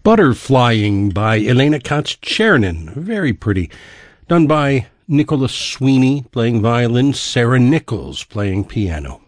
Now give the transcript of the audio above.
Butterflying by Elena Katz-Chernin. Very pretty. Done by Nicholas Sweeney playing violin, Sarah Nichols playing piano.